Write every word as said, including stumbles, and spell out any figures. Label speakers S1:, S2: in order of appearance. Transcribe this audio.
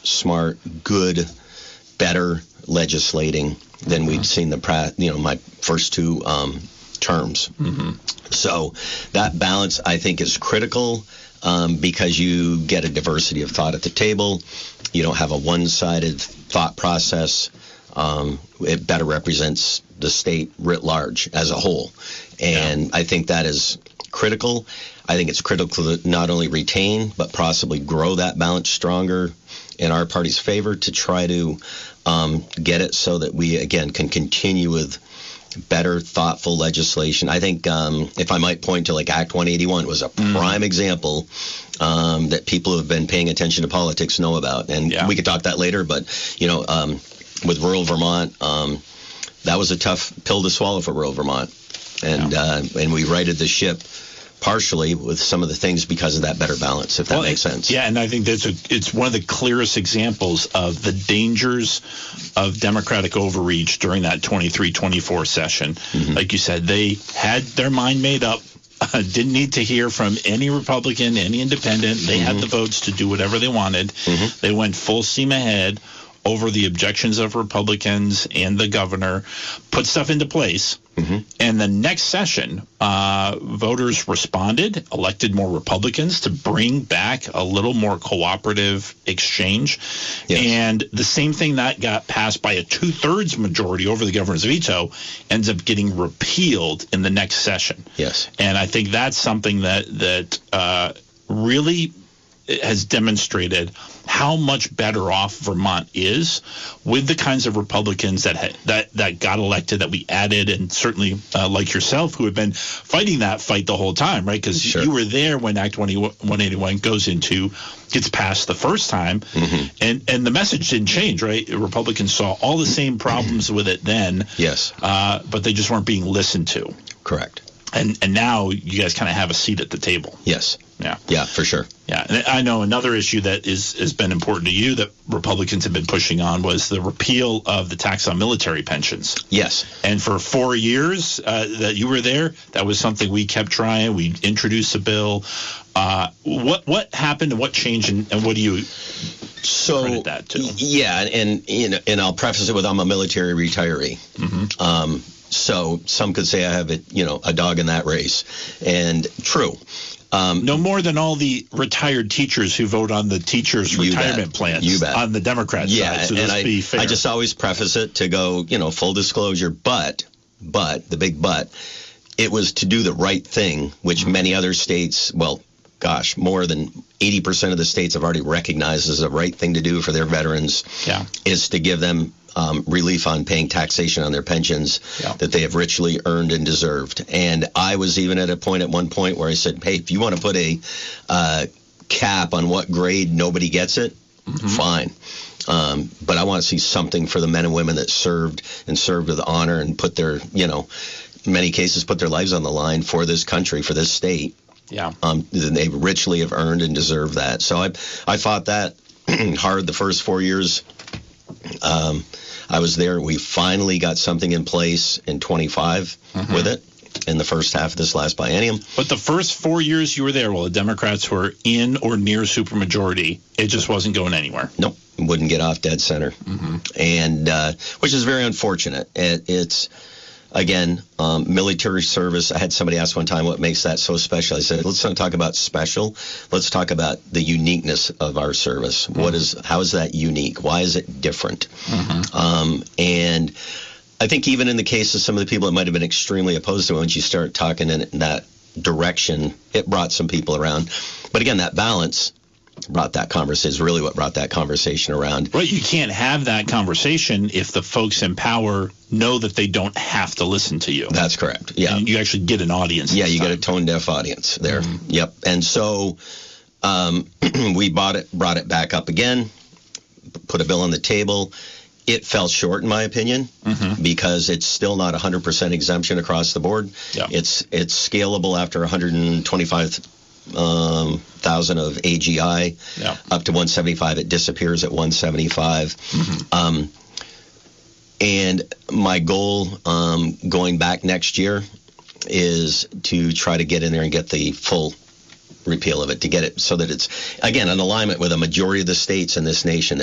S1: smart, good, better legislating than mm-hmm. we'd seen the pra- you know my first two um, terms. Mm-hmm. So that balance, I think, is critical um, because you get a diversity of thought at the table. You don't have a one-sided thought process. Um, it better represents the state writ large as a whole. And yeah. I think that is critical. I think it's critical to not only retain, but possibly grow that balance stronger in our party's favor to try to um, get it so that we, again, can continue with better, thoughtful legislation. I think, um, if I might point to, like, Act one eighty-one was a mm. prime example um, that people who have been paying attention to politics know about. And yeah. we could talk that later, but, you know, um, with rural Vermont, um, that was a tough pill to swallow for rural Vermont. And yeah. uh, and we righted the ship partially with some of the things because of that better balance, if that well, makes
S2: it,
S1: sense.
S2: Yeah, and I think that's a, it's one of the clearest examples of the dangers of Democratic overreach during that twenty-three twenty-four session. Mm-hmm. Like you said, they had their mind made up, uh, didn't need to hear from any Republican, any independent. They mm-hmm. had the votes to do whatever they wanted. Mm-hmm. They went full steam ahead over the objections of Republicans and the governor, put stuff into place. Mm-hmm. And the next session, uh, voters responded, elected more Republicans to bring back a little more cooperative exchange. Yes. And the same thing that got passed by a two-thirds majority over the governor's veto ends up getting repealed in the next session.
S1: Yes.
S2: And I think that's something that, that uh, really has demonstrated how much better off Vermont is with the kinds of Republicans that ha- that that got elected, that we added, and certainly uh, like yourself, who have been fighting that fight the whole time, right? Because sure. you were there when Act one eighty-one goes into gets passed the first time, mm-hmm. and and the message didn't change, right? Republicans saw all the same problems with it then,
S1: yes,
S2: uh, but they just weren't being listened to.
S1: Correct.
S2: And and now you guys kind of have a seat at the table.
S1: Yes.
S2: Yeah.
S1: Yeah, for sure.
S2: Yeah. And I know another issue that is has been important to you that Republicans have been pushing on was the repeal of the tax on military pensions.
S1: Yes.
S2: And for four years uh, that you were there, that was something we kept trying. We introduced a bill. Uh, what what happened and what changed, and, and what do you
S1: so,
S2: credit that to?
S1: Yeah, and you know, and I'll preface it with I'm a military retiree. Mm-hmm. Um, so some could say I have a you know a dog in that race, and true. Um,
S2: no more than all the retired teachers who vote on the teachers' retirement
S1: bet.
S2: plans
S1: you bet.
S2: on the Democrat
S1: yeah,
S2: side. So
S1: and
S2: let's
S1: I,
S2: be fair.
S1: I just always preface it to go, you know, full disclosure, but, but, the big but, it was to do the right thing, which many other states, well, gosh, more than eighty percent of the states have already recognized as the right thing to do for their veterans,
S2: yeah.
S1: is to give them Um, relief on paying taxation on their pensions
S2: yeah.
S1: that they have richly earned and deserved. And I was even at a point at one point where I said, hey, if you want to put a uh, cap on what grade nobody gets it, mm-hmm. fine. Um, but I want to see something for the men and women that served and served with honor and put their, you know, in many cases put their lives on the line for this country, for this state.
S2: Yeah.
S1: Um, they richly have earned and deserve that. So I, I fought that hard the first four years. Um, I was there. We finally got something in place in twenty-five mm-hmm. with it in the first half of this last biennium.
S2: But the first four years you were there, while the Democrats were in or near supermajority, it just wasn't going anywhere.
S1: Nope. Wouldn't get off dead center. Mm-hmm. And uh, which is very unfortunate. It, it's, again, um, military service. I had somebody ask one time what makes that so special. I said, let's not talk about special. Let's talk about the uniqueness of our service. Mm-hmm. What is, how is that unique? Why is it different? Mm-hmm. Um, and I think even in the case of some of the people that might have been extremely opposed to it, once you start talking in that direction, it brought some people around. But again, that balance brought that conversation is really what brought that conversation around.
S2: Right, you can't have that conversation if the folks in power know that they don't have to listen to you.
S1: That's correct. Yeah,
S2: and you actually get an audience.
S1: Yeah, you
S2: time.
S1: get a tone deaf audience there. Mm-hmm. Yep. And so um, we bought it, brought it back up again, put a bill on the table. It fell short, in my opinion, mm-hmm. because it's still not one hundred percent exemption across the board.
S2: Yeah.
S1: It's it's scalable after one hundred twenty-five um, thousand of A G I,
S2: yeah.
S1: up to one seventy-five. It disappears at one seventy-five. Mm-hmm. Um, and my goal um, going back next year is to try to get in there and get the full repeal of it, to get it so that it's, again, in alignment with a majority of the states in this nation